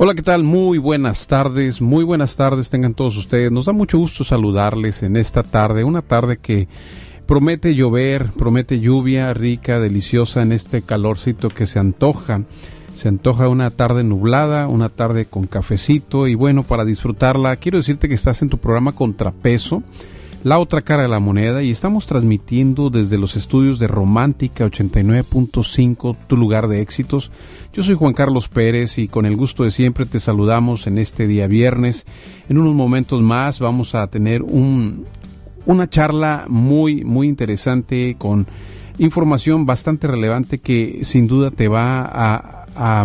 Hola, ¿qué tal? Muy buenas tardes tengan todos ustedes. Nos da mucho gusto saludarles en esta tarde, una tarde que promete llover, promete lluvia rica, deliciosa en este calorcito que se antoja. Se antoja una tarde nublada, una tarde con cafecito y bueno, para disfrutarla, quiero decirte que estás en tu programa Contrapeso, la otra cara de la moneda, y estamos transmitiendo desde los estudios de Romántica 89.5, tu lugar de éxitos. Yo soy Juan Carlos Pérez y con el gusto de siempre te saludamos en este día viernes. En unos momentos más vamos a tener una charla muy interesante con información bastante relevante que sin duda te va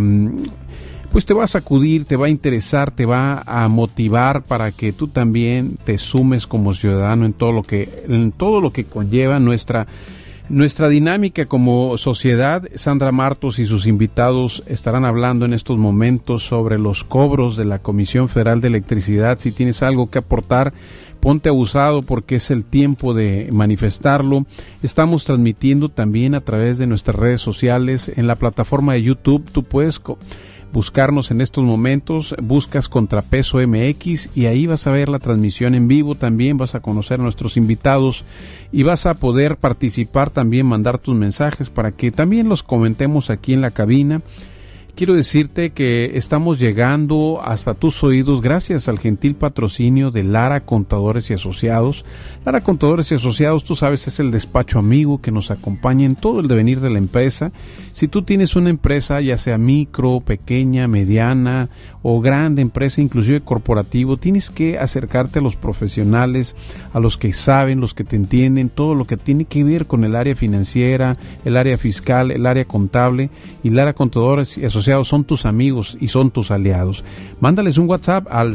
pues te va a sacudir, te va a interesar, te va a motivar para que tú también te sumes como ciudadano en todo lo que conlleva nuestra dinámica como sociedad. Sandra Martos y sus invitados estarán hablando en estos momentos sobre los cobros de la Comisión Federal de Electricidad. Si tienes algo que aportar, ponte abusado porque es el tiempo de manifestarlo. Estamos transmitiendo también a través de nuestras redes sociales en la plataforma de YouTube. Tú puedes buscarnos en estos momentos, buscas Contrapeso MX y ahí vas a ver la transmisión en vivo, también vas a conocer a nuestros invitados y vas a poder participar también, mandar tus mensajes para que también los comentemos aquí en la cabina. Quiero decirte que estamos llegando hasta tus oídos gracias al gentil patrocinio de Lara Contadores y Asociados. Lara Contadores y Asociados, tú sabes, es el despacho amigo que nos acompaña en todo el devenir de la empresa. Si tú tienes una empresa, ya sea micro, pequeña, mediana o grande empresa, inclusive corporativo, tienes que acercarte a los profesionales, a los que saben, los que te entienden, todo lo que tiene que ver con el área financiera, el área fiscal, el área contable. Y Lara Contadores y Asociados son tus amigos y son tus aliados. Mándales un WhatsApp al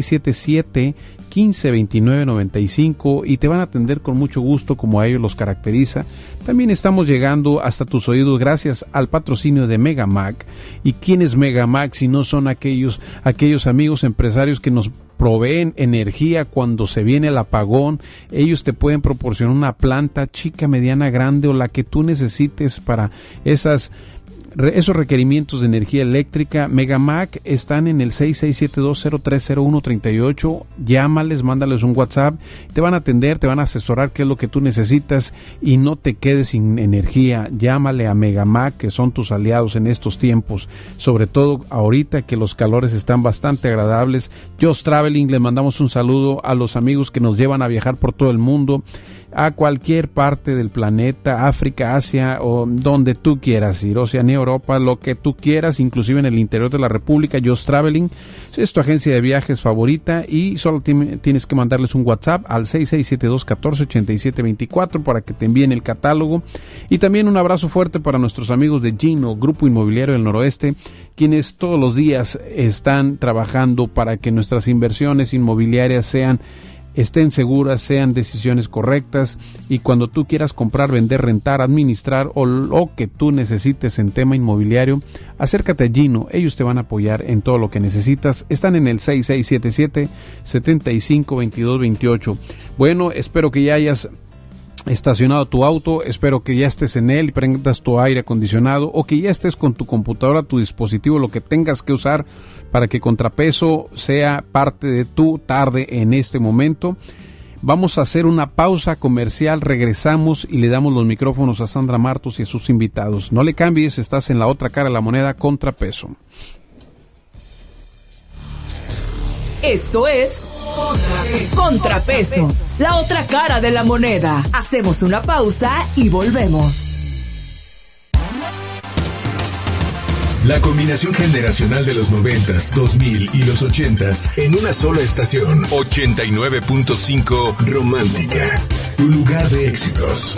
6677-152995 y te van a atender con mucho gusto como a ellos los caracteriza. También estamos llegando hasta tus oídos gracias al patrocinio de Megamac. ¿Y quién es Megamac si no son aquellos amigos empresarios que nos proveen energía cuando se viene el apagón? Ellos te pueden proporcionar una planta chica, mediana, grande o la que tú necesites para esos requerimientos de energía eléctrica. Megamac están en el 6672030138. Llámales, mándales un WhatsApp, te van a atender, te van a asesorar qué es lo que tú necesitas y no te quedes sin energía. Llámale a Megamac, que son tus aliados en estos tiempos, sobre todo ahorita que los calores están bastante agradables. Just Traveling, le mandamos un saludo a los amigos que nos llevan a viajar por todo el mundo, a cualquier parte del planeta, África, Asia o donde tú quieras ir, Oceanía, Europa, lo que tú quieras, inclusive en el interior de la República. Just Traveling es tu agencia de viajes favorita y solo tienes que mandarles un WhatsApp al 6672148724 para que te envíen el catálogo. Y también un abrazo fuerte para nuestros amigos de Gino, Grupo Inmobiliario del Noroeste, quienes todos los días están trabajando para que nuestras inversiones inmobiliarias estén seguras, sean decisiones correctas, y cuando tú quieras comprar, vender, rentar, administrar o lo que tú necesites en tema inmobiliario, acércate a Gino, ellos te van a apoyar en todo lo que necesitas. Están en el 6677-752228. Bueno, espero que ya hayas estacionado tu auto, espero que ya estés en él y prendas tu aire acondicionado, o que ya estés con tu computadora, tu dispositivo, lo que tengas que usar para que Contrapeso sea parte de tu tarde en este momento. Vamos a hacer una pausa comercial, regresamos y le damos los micrófonos a Sandra Martos y a sus invitados. No le cambies, estás en la otra cara de la moneda, Contrapeso. Esto es Contrapeso, la otra cara de la moneda. Hacemos una pausa y volvemos. La combinación generacional de los 90s, 2000 y los 80s en una sola estación. 89.5 Romántica, tu lugar de éxitos.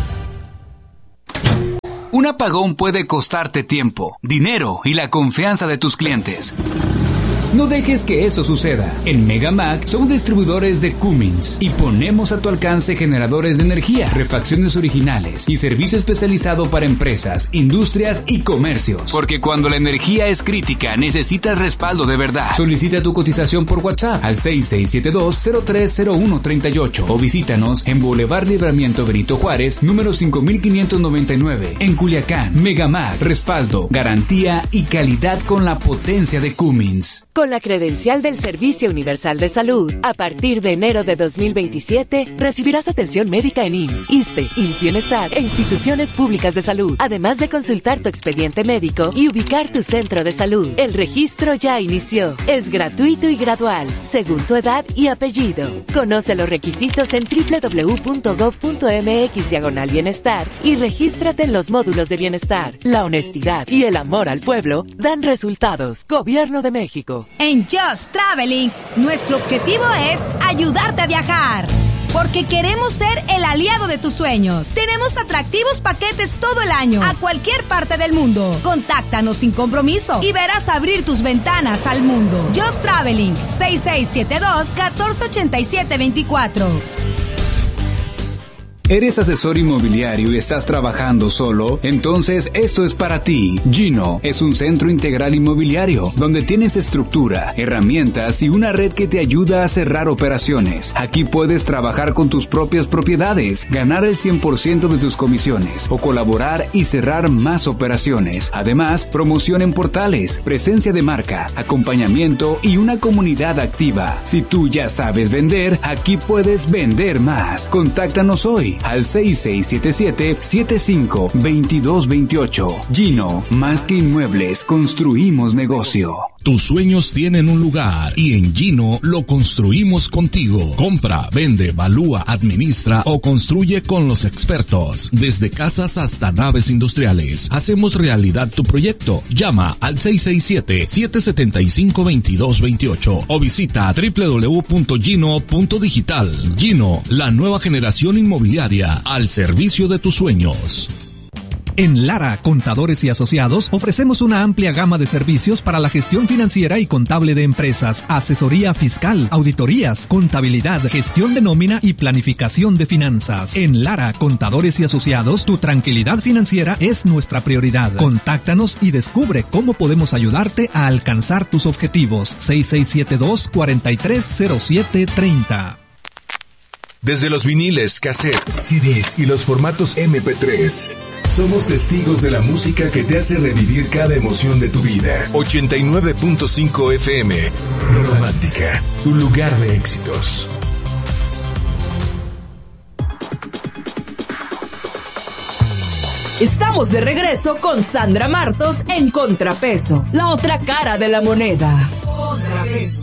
Un apagón puede costarte tiempo, dinero y la confianza de tus clientes. No dejes que eso suceda. En Megamac somos distribuidores de Cummins y ponemos a tu alcance generadores de energía, refacciones originales y servicio especializado para empresas, industrias y comercios. Porque cuando la energía es crítica, necesitas respaldo de verdad. Solicita tu cotización por WhatsApp al 6672-030138 o visítanos en Boulevard Libramiento Benito Juárez, número 5599, en Culiacán. Megamac, respaldo, garantía y calidad con la potencia de Cummins. Con la credencial del Servicio Universal de Salud, a partir de enero de 2027, recibirás atención médica en IMSS, ISSSTE, IMSS Bienestar e instituciones públicas de salud, además de consultar tu expediente médico y ubicar tu centro de salud. El registro ya inició. Es gratuito y gradual, según tu edad y apellido. Conoce los requisitos en www.gov.mx/bienestar y regístrate en los módulos de bienestar. La honestidad y el amor al pueblo dan resultados. Gobierno de México. En Just Traveling, nuestro objetivo es ayudarte a viajar. Porque queremos ser el aliado de tus sueños. Tenemos atractivos paquetes todo el año, a cualquier parte del mundo. Contáctanos sin compromiso y verás abrir tus ventanas al mundo. Just Traveling, 6672-148724. ¿Eres asesor inmobiliario y estás trabajando solo? Entonces esto es para ti. Gino es un centro integral inmobiliario donde tienes estructura, herramientas y una red que te ayuda a cerrar operaciones. Aquí puedes trabajar con tus propias propiedades, ganar el 100% de tus comisiones o colaborar y cerrar más operaciones. Además, promoción en portales, presencia de marca, acompañamiento y una comunidad activa. Si tú ya sabes vender, aquí puedes vender más. Contáctanos hoy al 6677-752228. Gino, más que inmuebles, construimos negocio. Tus sueños tienen un lugar y en Gino lo construimos contigo. Compra, vende, evalúa, administra o construye con los expertos. Desde casas hasta naves industriales. Hacemos realidad tu proyecto. Llama al 667-775-2228 o visita www.gino.digital. Gino, la nueva generación inmobiliaria al servicio de tus sueños. En Lara, Contadores y Asociados, ofrecemos una amplia gama de servicios para la gestión financiera y contable de empresas, asesoría fiscal, auditorías, contabilidad, gestión de nómina y planificación de finanzas. En Lara, Contadores y Asociados, tu tranquilidad financiera es nuestra prioridad. Contáctanos y descubre cómo podemos ayudarte a alcanzar tus objetivos. 6672-430730. Desde los viniles, cassettes, CDs y los formatos MP3, somos testigos de la música que te hace revivir cada emoción de tu vida. 89.5 FM, Romántica, tu lugar de éxitos. Estamos de regreso con Sandra Martos en Contrapeso, la otra cara de la moneda. Contrapeso.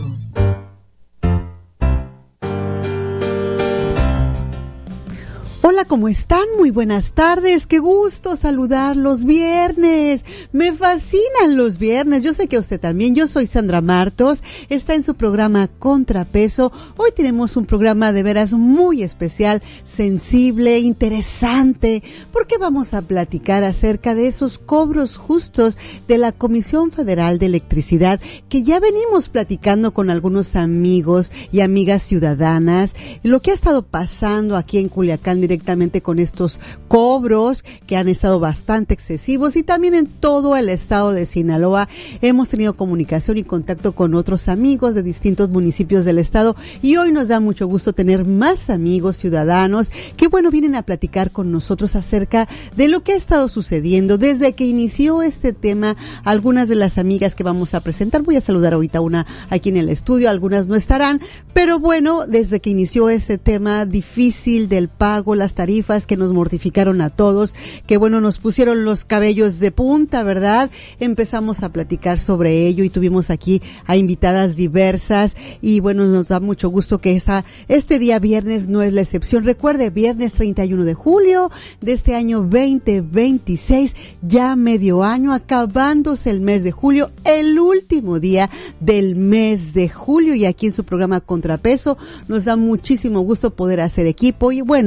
Hola, ¿cómo están? Muy buenas tardes, qué gusto saludarlos. Viernes, me fascinan los viernes, yo sé que a usted también. Yo soy Sandra Martos, está en su programa Contrapeso. Hoy tenemos un programa de veras muy especial, sensible, interesante, porque vamos a platicar acerca de esos cobros justos de la Comisión Federal de Electricidad, que ya venimos platicando con algunos amigos y amigas ciudadanas, lo que ha estado pasando aquí en Culiacán directamente con estos cobros que han estado bastante excesivos, y también en todo el estado de Sinaloa. Hemos tenido comunicación y contacto con otros amigos de distintos municipios del estado, y hoy nos da mucho gusto tener más amigos ciudadanos que, bueno, vienen a platicar con nosotros acerca de lo que ha estado sucediendo desde que inició este tema. Algunas de las amigas que vamos a presentar, voy a saludar ahorita una aquí en el estudio, algunas no estarán, pero bueno, desde que inició este tema difícil del pago, las tarifas que nos mortificaron a todos, que bueno, nos pusieron los cabellos de punta, ¿verdad? Empezamos a platicar sobre ello y tuvimos aquí a invitadas diversas, y bueno, nos da mucho gusto que este día viernes no es la excepción. Recuerde, viernes 31 de julio de este año 2026, ya medio año, acabándose el mes de julio, el último día del mes de julio, y aquí en su programa Contrapeso nos da muchísimo gusto poder hacer equipo, y bueno, ese equipo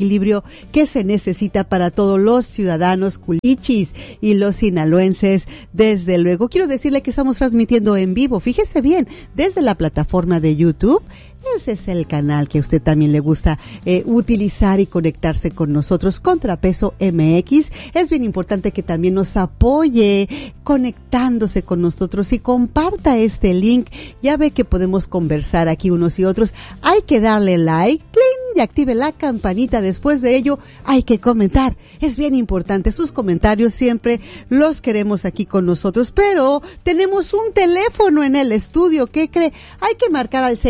equilibrio que se necesita para todos los ciudadanos culichis y los sinaloenses. Desde luego, quiero decirle que estamos transmitiendo en vivo, fíjese bien, desde la plataforma de YouTube. Ese es el canal que a usted también le gusta utilizar y conectarse con nosotros, Contrapeso MX. Es bien importante que también nos apoye conectándose con nosotros y comparta este link. Ya ve que podemos conversar aquí unos y otros. Hay que darle like, ¡cling! Y active la campanita. Después de ello, hay que comentar. Es bien importante. Sus comentarios siempre los queremos aquí con nosotros. Pero tenemos un teléfono en el estudio. ¿Qué cree? Hay que marcar al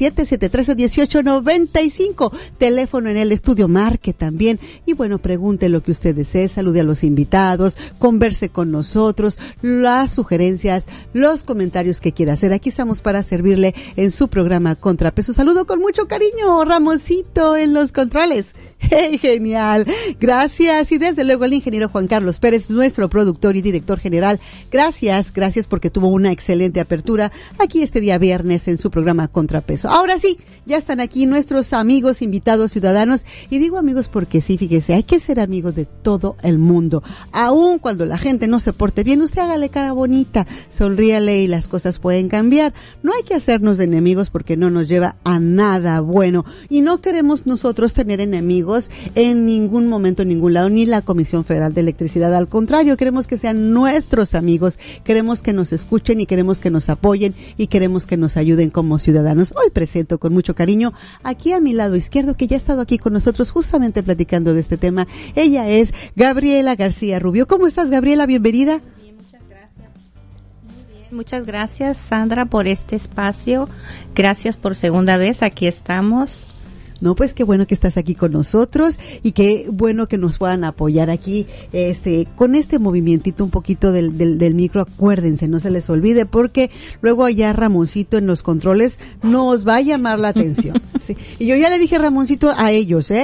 667-713-1895. Teléfono en el estudio. Marque también. Y bueno, pregunte lo que usted desee. Salude a los invitados. Converse con nosotros. Las sugerencias, los comentarios que quiera hacer. Aquí estamos para servirle en su programa Contrapeso. Saludo con mucho cariño, Ramosito, en los controles. ¡Hey, genial! Gracias. Y desde luego el ingeniero Juan Carlos Pérez, nuestro productor y director general. Gracias porque tuvo una excelente apertura aquí este día viernes en su programa Contrapeso. Ahora sí, ya están aquí nuestros amigos, invitados, ciudadanos. Y digo amigos porque sí, fíjese, hay que ser amigos de todo el mundo. Aun cuando la gente no se porte bien, usted hágale cara bonita, sonríale y las cosas pueden cambiar. No hay que hacernos de enemigos porque no nos lleva a nada bueno. Y no queremos nosotros tener enemigos en ningún momento, en ningún lado, ni la Comisión Federal de Electricidad. Al contrario, queremos que sean nuestros amigos, queremos que nos escuchen y queremos que nos apoyen y queremos que nos ayuden como ciudadanos. Hoy presento con mucho cariño aquí a mi lado izquierdo, que ya ha estado aquí con nosotros justamente platicando de este tema. Ella es Gabriela García Rubio. ¿Cómo estás, Gabriela? Bienvenida. Bien, muchas gracias. Muy bien. Muchas gracias, Sandra, por este espacio. Gracias por segunda vez. Aquí estamos. No, pues qué bueno que estás aquí con nosotros y qué bueno que nos puedan apoyar aquí con este movimientito un poquito del micro. Acuérdense, no se les olvide, porque luego allá Ramoncito en los controles nos va a llamar la atención. Sí. Y yo ya le dije, Ramoncito, a ellos, a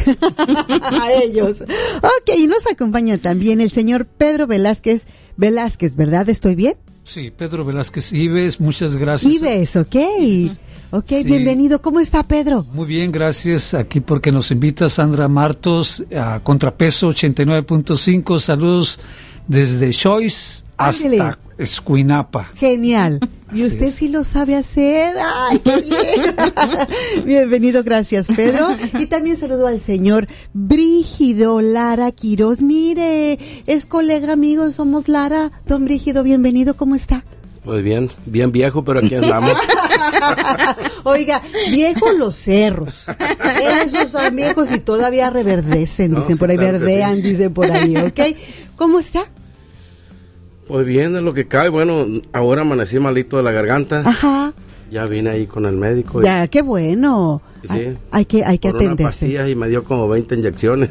ellos. Ok, y nos acompaña también el señor Pedro Velázquez, ¿verdad? ¿Estoy bien? Sí, Pedro Velázquez Ives, muchas gracias. Ives, ok. Ok, sí. Bienvenido. ¿Cómo está, Pedro? Muy bien, gracias. Aquí porque nos invita Sandra Martos a Contrapeso 89.5. Saludos desde Choice hasta Escuinapa. Genial. Y así usted es. Sí lo sabe hacer. ¡Ay, qué bien! Bienvenido, gracias, Pedro. Y también saludo al señor Brígido Lara Quiroz. Mire, es colega, amigo, somos Lara. Don Brígido, bienvenido, ¿cómo está? Pues bien viejo, pero aquí andamos. Oiga, viejos los cerros. Esos son viejos y todavía reverdecen, no, dicen sí, por ahí, claro verdean, sí. Dicen por ahí, ¿ok? ¿Cómo está? Pues bien, es lo que cae. Bueno, ahora amanecí malito de la garganta. Ajá. Ya vine ahí con el médico. Ya, qué bueno. Sí. Hay que atenderse. Unas pastillas y me dio como 20 inyecciones.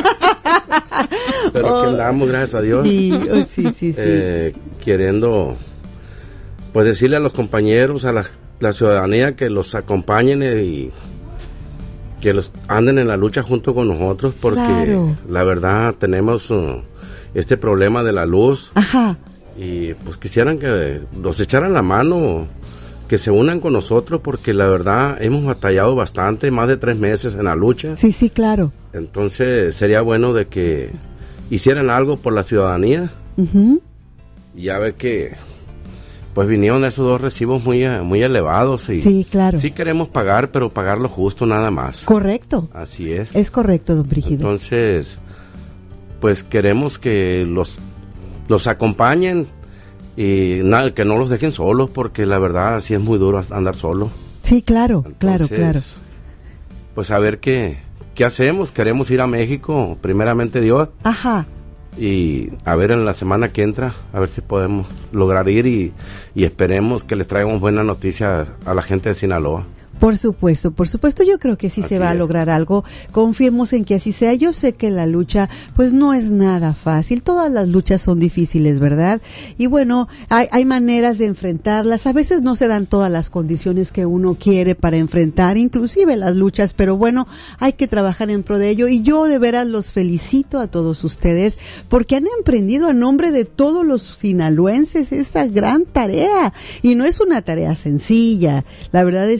Pero aquí andamos, gracias a Dios. Sí. Queriendo... pues decirle a los compañeros, a la ciudadanía que los acompañen y que los anden en la lucha junto con nosotros, porque claro, la verdad tenemos este problema de la luz. Ajá. Y pues quisieran que nos echaran la mano, que se unan con nosotros, porque la verdad hemos batallado bastante, más de 3 meses en la lucha. Sí, claro. Entonces sería bueno de que hicieran algo por la ciudadanía. Uh-huh. Y ya ve que pues vinieron esos 2 recibos muy elevados y sí, claro. Sí queremos pagar, pero pagar lo justo nada más. Correcto. Así es. Es correcto, don Brígido. Entonces, pues queremos que los acompañen y nada, que no los dejen solos, porque la verdad sí es muy duro andar solo. Sí, claro. Entonces, claro. Pues a ver qué hacemos. Queremos ir a México, primeramente Dios. Ajá. Y a ver en la semana que entra, a ver si podemos lograr ir y esperemos que les traigamos buena noticia a la gente de Sinaloa. Por supuesto, yo creo que sí se va a lograr algo, confiemos en que así sea. Yo sé que la lucha pues no es nada fácil, todas las luchas son difíciles, ¿verdad? Y bueno, hay maneras de enfrentarlas, a veces no se dan todas las condiciones que uno quiere para enfrentar, inclusive las luchas, pero bueno, hay que trabajar en pro de ello, y yo de veras los felicito a todos ustedes, porque han emprendido a nombre de todos los sinaloenses esta gran tarea, y no es una tarea sencilla, la verdad es que hasta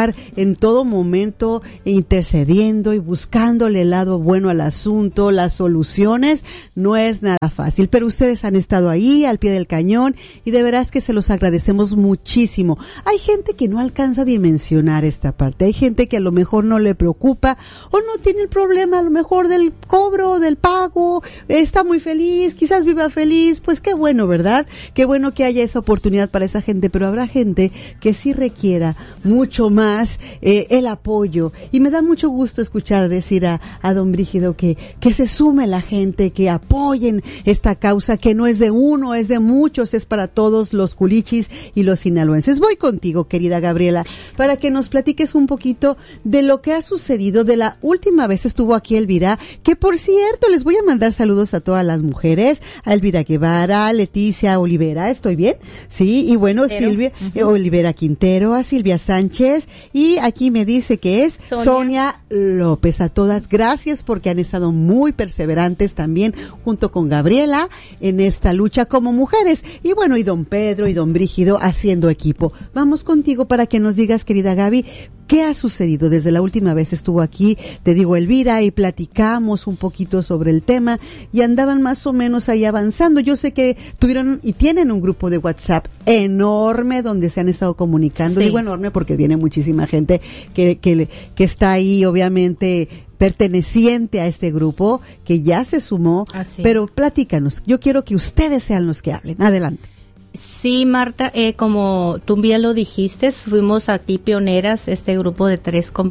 estar en todo momento intercediendo y buscándole el lado bueno al asunto, las soluciones, no es nada fácil, pero ustedes han estado ahí al pie del cañón y de veras que se los agradecemos muchísimo. Hay gente que no alcanza a dimensionar esta parte, hay gente que a lo mejor no le preocupa o no tiene el problema a lo mejor del cobro, del pago, está muy feliz, quizás viva feliz, pues qué bueno, ¿verdad? Qué bueno que haya esa oportunidad para esa gente, pero habrá gente que sí requiera mucho más el apoyo, y me da mucho gusto escuchar decir a don Brígido que se sume la gente, que apoyen esta causa que no es de uno, es de muchos, es para todos los culichis y los sinaloenses. Voy contigo, querida Gabriela, para que nos platiques un poquito de lo que ha sucedido. De la última vez estuvo aquí Elvira, que por cierto les voy a mandar saludos a todas las mujeres, a Elvira Guevara, a Leticia Olivera, ¿estoy bien? Sí, y bueno, Quintero. Silvia Olivera Quintero, a Silvia Sánchez, y aquí me dice que es Sonia López. A todas, gracias porque han estado muy perseverantes también junto con Gabriela en esta lucha como mujeres. Y bueno, y don Pedro y don Brígido haciendo equipo. Vamos contigo para que nos digas, querida Gaby, ¿qué ha sucedido? Desde la última vez estuvo aquí, te digo, Elvira, y platicamos un poquito sobre el tema y andaban más o menos ahí avanzando. Yo sé que tuvieron y tienen un grupo de WhatsApp enorme donde se han estado comunicando. Sí. Digo enorme porque tiene muchísima gente que está ahí, obviamente perteneciente a este grupo, que ya se sumó. Así pero es. Platícanos, yo quiero que ustedes sean los que hablen. Adelante. Sí, Marta, como tú bien lo dijiste, fuimos aquí pioneras, este grupo de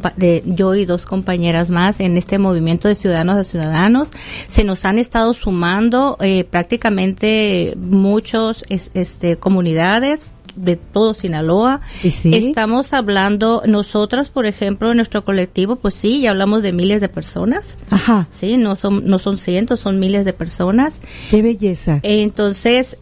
yo y dos compañeras más en este movimiento de Ciudadanos a Ciudadanos. Se nos han estado sumando prácticamente muchos comunidades de todo Sinaloa. ¿Sí? Estamos hablando, nosotras, por ejemplo, en nuestro colectivo, pues sí, ya hablamos de miles de personas. Ajá. Sí, no son cientos, son miles de personas. ¡Qué belleza! Entonces,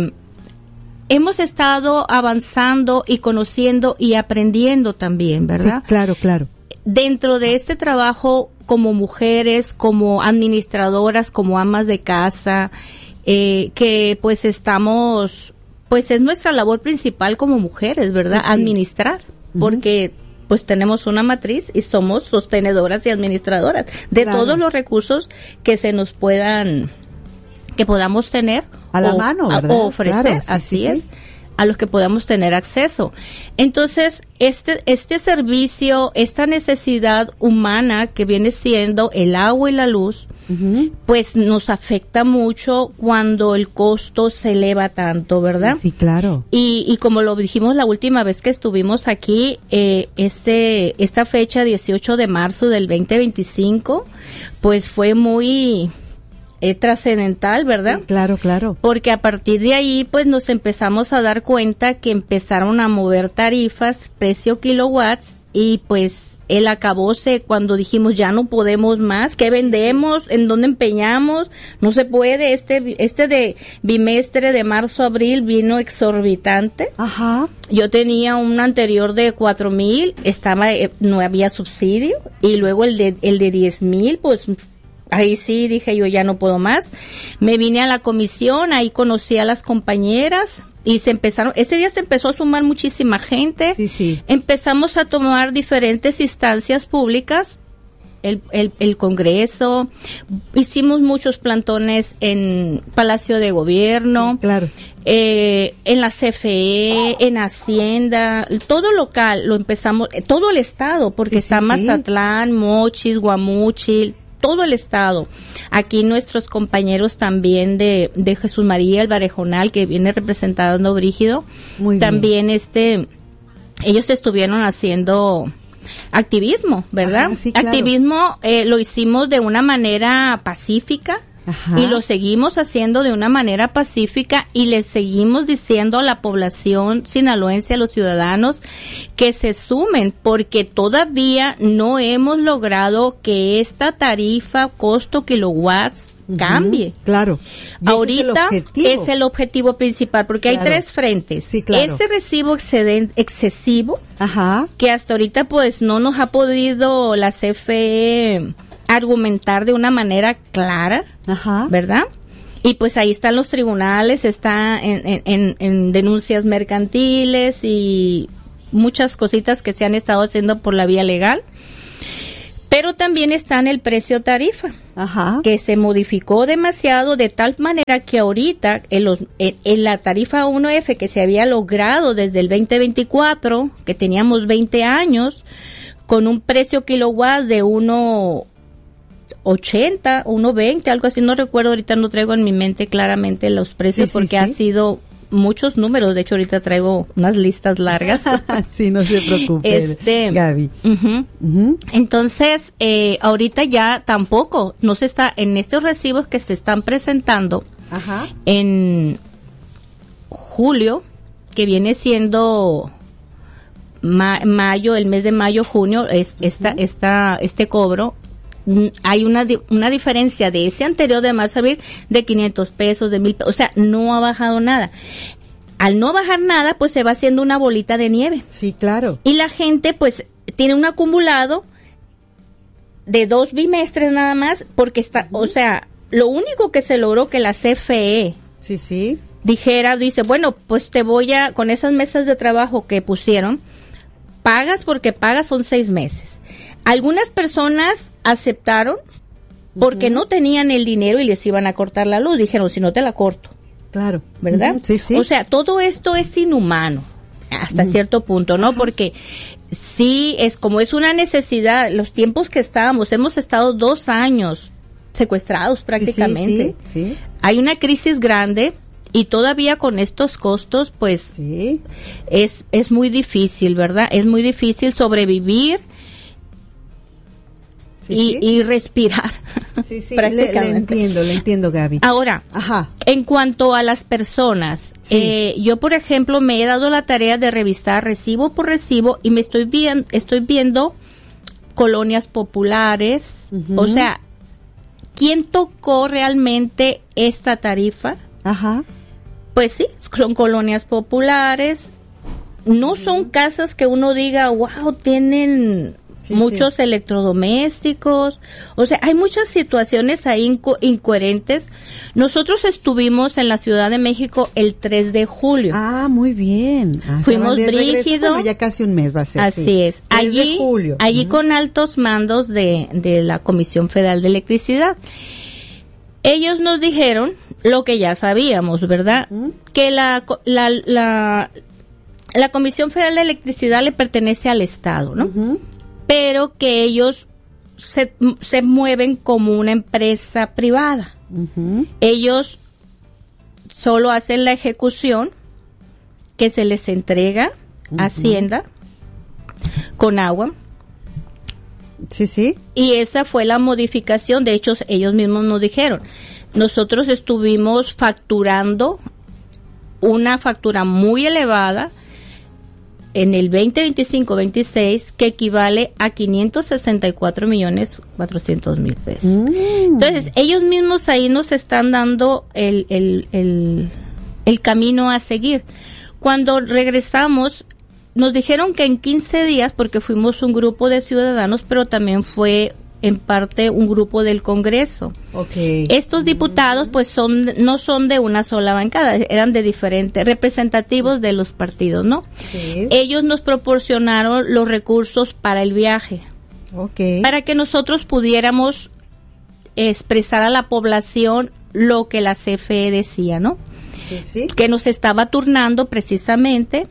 hemos estado avanzando y conociendo y aprendiendo también, ¿verdad? Sí, claro, claro. Dentro de este trabajo, como mujeres, como administradoras, como amas de casa, que pues estamos, pues es nuestra labor principal como mujeres, ¿verdad? Sí, sí. Administrar, porque pues tenemos una matriz y somos sostenedoras y administradoras de todos los recursos que se nos que podamos tener a la mano, ¿verdad? O ofrecer, claro, sí, así es, a los que podamos tener acceso. Entonces, este servicio, esta necesidad humana que viene siendo el agua y la luz, pues nos afecta mucho cuando el costo se eleva tanto, ¿verdad? Sí, claro. Y como lo dijimos la última vez que estuvimos aquí, esta fecha 18 de marzo del 2025, pues fue muy trascendental, ¿verdad? Sí, claro, claro. Porque a partir de ahí, pues nos empezamos a dar cuenta que empezaron a mover tarifas, precio kilowatts, y pues el acabose cuando dijimos ya no podemos más, ¿qué vendemos? ¿En dónde empeñamos? No se puede, este de bimestre de marzo a abril vino exorbitante. Ajá. Yo tenía un anterior de 4,000, no había subsidio, y luego el de 10,000, pues ahí sí dije yo ya no puedo más. Me vine a la comisión, ahí conocí a las compañeras y ese día se empezó a sumar muchísima gente. Sí, sí. Empezamos a tomar diferentes instancias públicas, el Congreso, hicimos muchos plantones en Palacio de Gobierno, sí, claro. En la CFE, en Hacienda, todo local, lo empezamos, todo el estado, porque sí, está Mazatlán, Mochis, Guamúchil, todo el estado. Aquí nuestros compañeros también de Jesús María, el Barejonal, que viene representando Brígido, muy también bien. Ellos estuvieron haciendo activismo, ¿verdad? Ajá, sí, claro. Activismo lo hicimos de una manera pacífica. Ajá. Y lo seguimos haciendo de una manera pacífica y le seguimos diciendo a la población sinaloense, a los ciudadanos, que se sumen, porque todavía no hemos logrado que esta tarifa costo kilowatts cambie. Claro. Ahorita es el objetivo principal, porque claro, hay tres frentes. Sí, claro. Ese recibo excesivo, ajá, que hasta ahorita pues no nos ha podido la CFE argumentar de una manera clara, ajá, ¿verdad? Y pues ahí están los tribunales, está en denuncias mercantiles y muchas cositas que se han estado haciendo por la vía legal. Pero también está en el precio tarifa, que se modificó demasiado de tal manera que ahorita en la tarifa 1F que se había logrado desde el 2024, que teníamos 20 años, con un precio kilowatt de 1.80, 1.20, algo así, no recuerdo, ahorita no traigo en mi mente claramente los precios porque ha sido muchos números, de hecho ahorita traigo unas listas largas. Sí, no se preocupe, Gaby. Entonces, ahorita ya tampoco, no se está, en estos recibos que se están presentando en julio, que viene siendo mayo, el mes de mayo, junio, este cobro, hay una diferencia de ese anterior de marzo a abril de 500 pesos, de 1,000 pesos, o sea, no ha bajado nada. Al no bajar nada, pues se va haciendo una bolita de nieve. Sí, claro. Y la gente, pues, tiene un acumulado de 2 bimestres nada más, porque está, o sea, lo único que se logró que la CFE dice, bueno, pues te voy a, con esas mesas de trabajo que pusieron, pagas porque pagas, son 6 meses. Algunas personas aceptaron porque no tenían el dinero y les iban a cortar la luz. Dijeron, si no te la corto. Claro. ¿Verdad? O sea, todo esto es inhumano hasta cierto punto, ¿no? Porque sí, es como es una necesidad. Los tiempos que hemos estado 2 años secuestrados prácticamente. Hay una crisis grande y todavía con estos costos, pues es muy difícil, ¿verdad? Es muy difícil sobrevivir y respirar. Prácticamente. Le entiendo, Gaby. Ahora, en cuanto a las personas, yo, por ejemplo, me he dado la tarea de revisar recibo por recibo y me estoy viendo colonias populares, o sea, ¿quién tocó realmente esta tarifa? Pues sí, son colonias populares, no son casas que uno diga, wow, tienen muchos electrodomésticos, o sea, hay muchas situaciones ahí incoherentes. Nosotros estuvimos en la Ciudad de México el 3 de julio. Muy bien. Fuimos brígido. Bueno, ya casi un mes va a ser. Así es. Allí con altos mandos de la Comisión Federal de Electricidad. Ellos nos dijeron lo que ya sabíamos, ¿verdad? Que la Comisión Federal de Electricidad le pertenece al Estado, ¿no? Pero que ellos se mueven como una empresa privada. Ellos solo hacen la ejecución que se les entrega a Hacienda con agua. Y esa fue la modificación. De hecho, ellos mismos nos dijeron, nosotros estuvimos facturando una factura muy elevada en el 2025-26 que equivale a 564,400,000 pesos. Entonces, ellos mismos ahí nos están dando el camino a seguir. Cuando regresamos, nos dijeron que en 15 días, porque fuimos un grupo de ciudadanos, pero también fue en parte un grupo del Congreso. Estos diputados pues no son de una sola bancada, eran de diferentes representativos de los partidos, ¿no? Ellos nos proporcionaron los recursos para el viaje, para que nosotros pudiéramos expresar a la población lo que la CFE decía, ¿no? Que nos estaba turnando precisamente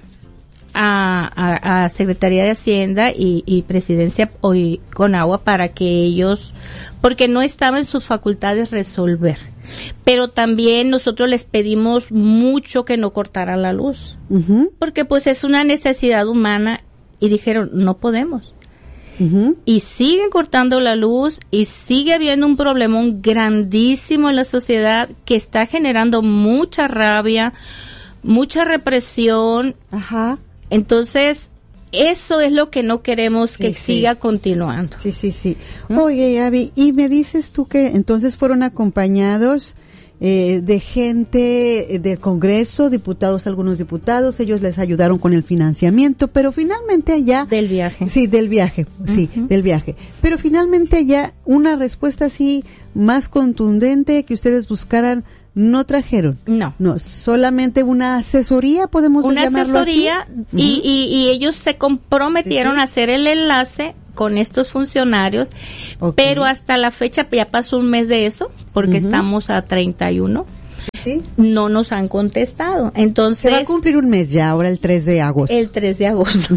a Secretaría de Hacienda y Presidencia hoy con agua para que ellos, porque no estaba en sus facultades resolver, pero también nosotros les pedimos mucho que no cortaran la luz, porque pues es una necesidad humana y dijeron no podemos. Y siguen cortando la luz y sigue habiendo un problemón grandísimo en la sociedad que está generando mucha rabia, mucha represión. Entonces, eso es lo que no queremos que siga continuando. Oye, Gaby, y me dices tú que entonces fueron acompañados de gente del Congreso, algunos diputados, ellos les ayudaron con el financiamiento, pero finalmente allá... Del viaje. Del viaje. Pero finalmente allá una respuesta así más contundente que ustedes buscaran no trajeron. No. No, solamente una asesoría, podemos llamarlo así. Una asesoría y ellos se comprometieron a hacer el enlace con estos funcionarios, pero hasta la fecha ya pasó un mes de eso, porque estamos a 31. ¿Sí? No nos han contestado. Entonces, se va a cumplir un mes ya, ahora el 3 de agosto. El 3 de agosto.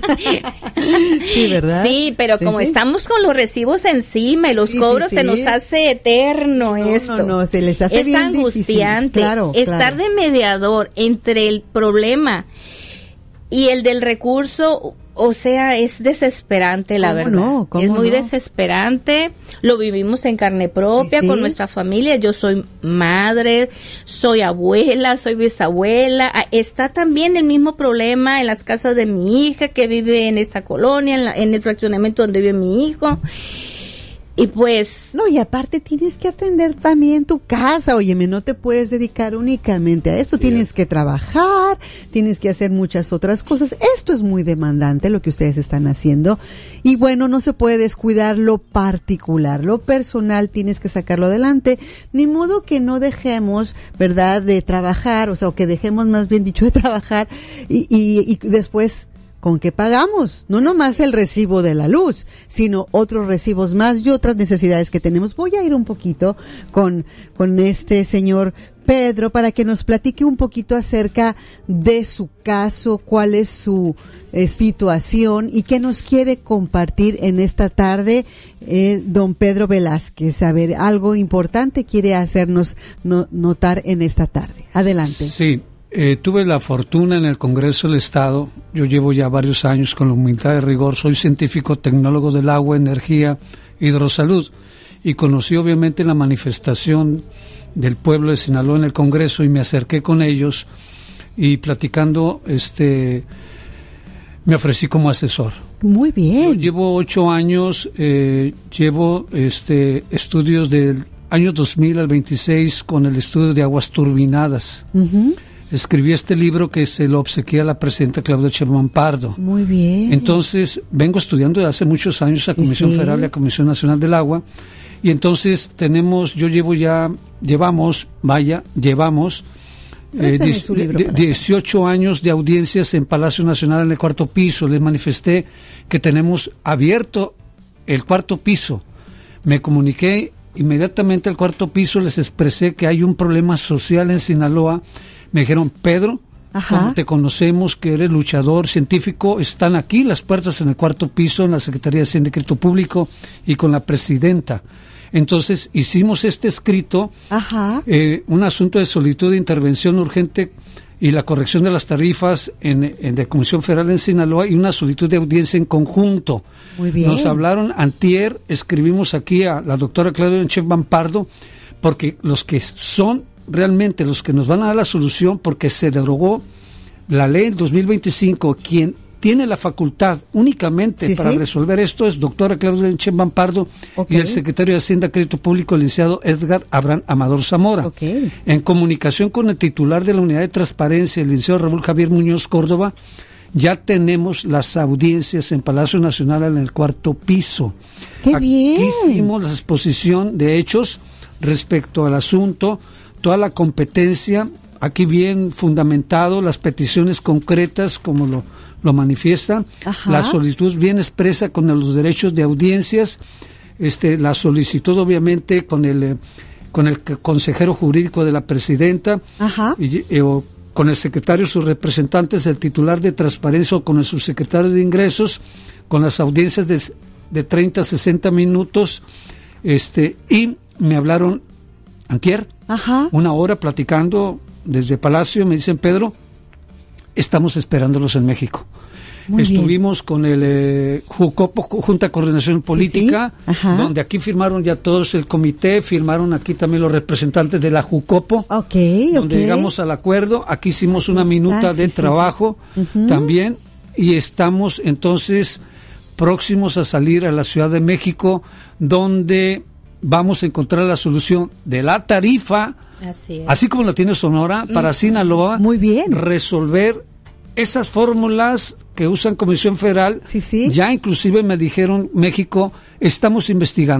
Sí, ¿verdad? Sí, pero como estamos con los recibos encima y los cobros, se nos hace eterno esto. No, se les hace bien angustiante. Claro, estar de mediador entre el problema y el del recurso. O sea, es desesperante, la verdad. Es muy desesperante. Lo vivimos en carne propia con nuestra familia. Yo soy madre, soy abuela, soy bisabuela. Está también el mismo problema en las casas de mi hija que vive en esta colonia, en el fraccionamiento donde vive mi hijo. Y pues... No, y aparte tienes que atender también tu casa, óyeme, no te puedes dedicar únicamente a esto, tienes que trabajar, tienes que hacer muchas otras cosas. Esto es muy demandante lo que ustedes están haciendo y bueno, no se puede descuidar lo particular, lo personal tienes que sacarlo adelante, ni modo que no dejemos, ¿verdad?, de trabajar, o sea, o que dejemos más bien dicho de trabajar y después... ¿Con qué pagamos? No nomás el recibo de la luz, sino otros recibos más y otras necesidades que tenemos. Voy a ir un poquito con este señor Pedro para que nos platique un poquito acerca de su caso, cuál es su situación y qué nos quiere compartir en esta tarde don Pedro Velázquez. A ver, algo importante quiere hacernos notar en esta tarde. Adelante. Sí. Tuve la fortuna en el Congreso del Estado, yo llevo ya varios años con la humildad de rigor, soy científico tecnólogo del agua, energía, hidrosalud, y conocí obviamente la manifestación del pueblo de Sinaloa en el Congreso y me acerqué con ellos y platicando me ofrecí como asesor. Muy bien. Yo llevo 8 años, llevo estudios del año 2000 al 26 con el estudio de aguas turbinadas. Escribí este libro que se lo obsequié a la presidenta Claudia Sheinbaum Pardo. Muy bien. Entonces, vengo estudiando desde hace muchos años a Comisión Federal y a Comisión Nacional del Agua. Y entonces llevamos 18 años de audiencias en Palacio Nacional en el 4º piso. Les manifesté que tenemos abierto el 4º piso. Me comuniqué inmediatamente al 4º piso, les expresé que hay un problema social en Sinaloa. Me dijeron, Pedro, como te conocemos, que eres luchador científico, están aquí las puertas en el 4º piso, en la Secretaría de Hacienda y Crédito Público y con la presidenta. Entonces hicimos este escrito, un asunto de solicitud de intervención urgente y la corrección de las tarifas de Comisión Federal en Sinaloa y una solicitud de audiencia en conjunto. Muy bien. Nos hablaron antier, escribimos aquí a la doctora Claudia Sheinbaum Pardo, porque los que son realmente los que nos van a dar la solución, porque se derogó la ley del 2025, quien tiene la facultad únicamente para resolver esto es doctora Claudia Sheinbaum Pardo y el secretario de Hacienda y Crédito Público, el licenciado Edgar Abraham Amador Zamora. En comunicación con el titular de la Unidad de Transparencia, el licenciado Raúl Javier Muñoz Córdoba, ya tenemos las audiencias en Palacio Nacional en el 4º piso. ¡Qué bien! Aquí hicimos la exposición de hechos respecto al asunto, toda la competencia, aquí bien fundamentado, las peticiones concretas como lo manifiestan, la solicitud bien expresa con los derechos de audiencias, la solicitud obviamente con el consejero jurídico de la presidenta o con el secretario, sus representantes, el titular de transparencia o con el subsecretario de ingresos, con las audiencias de 30 a 60 minutos, y me hablaron antier, 1 hora platicando desde Palacio, me dicen, Pedro, estamos esperándolos en México. Estuvimos con el JUCOPO, Junta de Coordinación Política, donde aquí firmaron ya todos el comité, firmaron aquí también los representantes de la JUCOPO, donde llegamos al acuerdo, aquí hicimos una minuta de trabajo también, y estamos entonces próximos a salir a la Ciudad de México, donde vamos a encontrar la solución de la tarifa, así como la tiene Sonora, para Sinaloa, resolver esas fórmulas que usan Comisión Federal. Ya inclusive me dijeron, México, estamos investigando.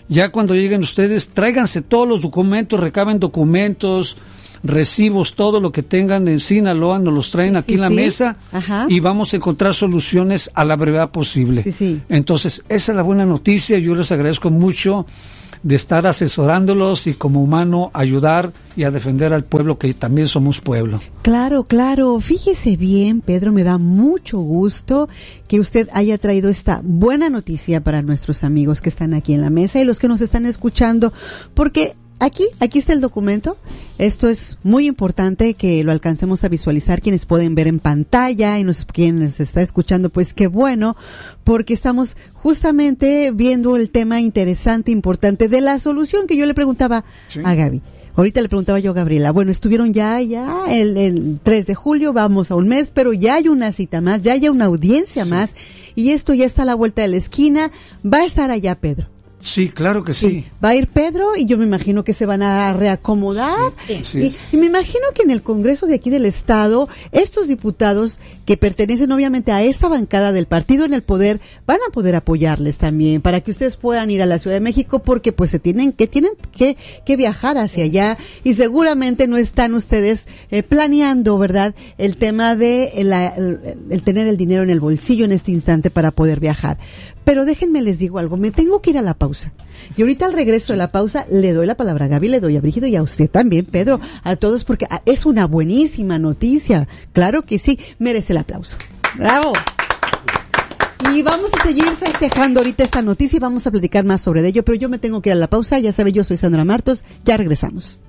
Ya cuando lleguen ustedes, tráiganse todos los documentos, recaben documentos, recibos, todo lo que tengan en Sinaloa, nos los traen aquí en la mesa. Ajá. Y vamos a encontrar soluciones a la brevedad posible. Entonces, esa es la buena noticia. Yo les agradezco mucho de estar asesorándolos y como humano ayudar y a defender al pueblo, que también somos pueblo. Claro, claro. Fíjese bien, Pedro, me da mucho gusto que usted haya traído esta buena noticia para nuestros amigos que están aquí en la mesa y los que nos están escuchando, porque aquí está el documento. Esto es muy importante que lo alcancemos a visualizar, quienes pueden ver en pantalla y quienes está escuchando, pues qué bueno, porque estamos justamente viendo el tema interesante, importante de la solución que yo le preguntaba a Gaby. Ahorita le preguntaba yo a Gabriela, bueno, estuvieron ya el 3 de julio, vamos a un mes, pero ya hay una cita más, ya hay una audiencia más, y esto ya está a la vuelta de la esquina. Va a estar allá Pedro. Sí, claro que sí. Va a ir Pedro y yo me imagino que se van a reacomodar. Y me imagino que en el Congreso de aquí del Estado, estos diputados que pertenecen obviamente a esta bancada del partido en el poder van a poder apoyarles también para que ustedes puedan ir a la Ciudad de México, porque pues tienen que viajar hacia allá y seguramente no están ustedes planeando, ¿verdad? El tema de el tener el dinero en el bolsillo en este instante para poder viajar. Pero déjenme les digo algo, me tengo que ir a la pausa. Y ahorita al regreso de la pausa le doy la palabra a Gaby, le doy a Brígido y a usted también, Pedro, a todos, porque es una buenísima noticia. Claro que sí, merece el aplauso. ¡Bravo! Y vamos a seguir festejando ahorita esta noticia y vamos a platicar más sobre ello, pero yo me tengo que ir a la pausa. Ya sabe, yo soy Sandra Martos, ya regresamos.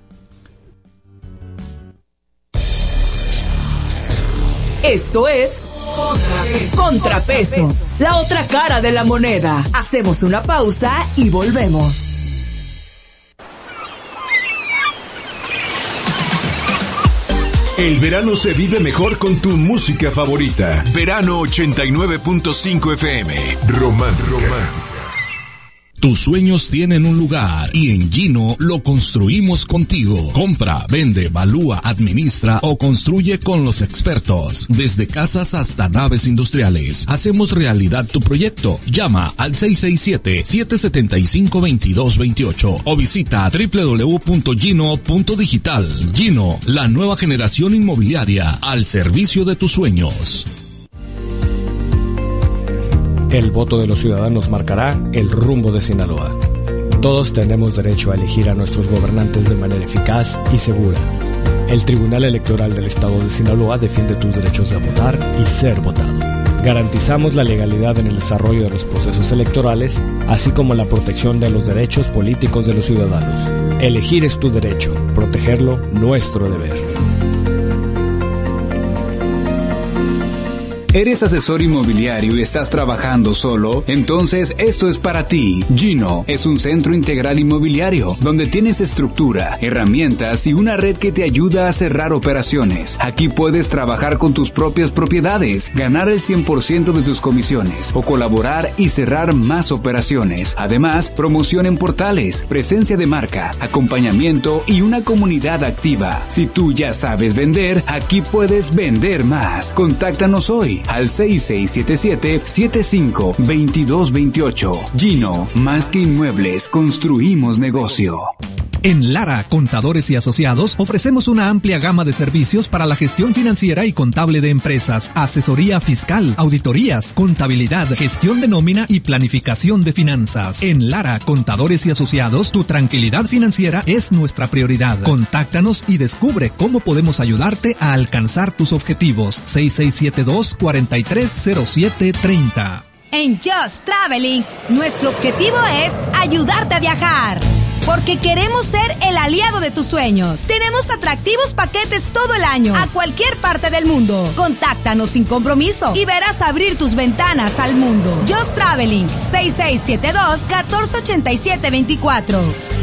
Esto es Contrapeso, la otra cara de la moneda. Hacemos una pausa y volvemos. El verano se vive mejor con tu música favorita. Verano 89.5 FM. Romántica. Tus sueños tienen un lugar y en Gino lo construimos contigo. Compra, vende, valúa, administra o construye con los expertos. Desde casas hasta naves industriales. Hacemos realidad tu proyecto. Llama al 667-775-2228 o visita www.gino.digital. Gino, la nueva generación inmobiliaria al servicio de tus sueños. El voto de los ciudadanos marcará el rumbo de Sinaloa. Todos tenemos derecho a elegir a nuestros gobernantes de manera eficaz y segura. El Tribunal Electoral del Estado de Sinaloa defiende tus derechos de votar y ser votado. Garantizamos la legalidad en el desarrollo de los procesos electorales, así como la protección de los derechos políticos de los ciudadanos. Elegir es tu derecho, protegerlo, nuestro deber. ¿Eres asesor inmobiliario y estás trabajando solo? Entonces esto es para ti. Gino es un centro integral inmobiliario donde tienes estructura, herramientas y una red que te ayuda a cerrar operaciones. Aquí puedes trabajar con tus propias propiedades, ganar el 100% de tus comisiones o colaborar y cerrar más operaciones. Además, promoción en portales, presencia de marca, acompañamiento y una comunidad activa. Si tú ya sabes vender, aquí puedes vender más. Contáctanos hoy al 6677-752228. Gino, más que inmuebles, construimos negocio. En Lara, Contadores y Asociados, ofrecemos una amplia gama de servicios para la gestión financiera y contable de empresas, asesoría fiscal, auditorías, contabilidad, gestión de nómina y planificación de finanzas. En Lara, Contadores y Asociados, tu tranquilidad financiera es nuestra prioridad. Contáctanos y descubre cómo podemos ayudarte a alcanzar tus objetivos. 6672-430730. En Just Traveling, nuestro objetivo es ayudarte a viajar. Porque queremos ser el aliado de tus sueños. Tenemos atractivos paquetes todo el año, a cualquier parte del mundo. Contáctanos sin compromiso y verás abrir tus ventanas al mundo. Just Traveling, 6672-148724.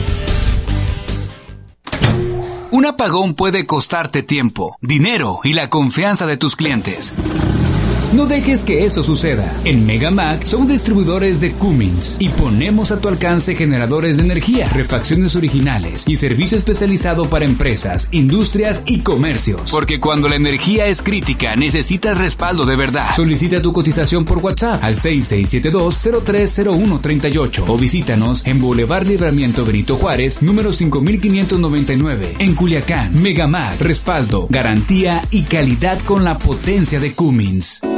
Un apagón puede costarte tiempo, dinero y la confianza de tus clientes. No dejes que eso suceda. En Megamac somos distribuidores de Cummins y ponemos a tu alcance generadores de energía, refacciones originales y servicio especializado para empresas, industrias y comercios. Porque cuando la energía es crítica, necesitas respaldo de verdad. Solicita tu cotización por WhatsApp al 6672-030138 o visítanos en Boulevard Libramiento Benito Juárez, número 5599, en Culiacán. Megamac, respaldo, garantía y calidad con la potencia de Cummins.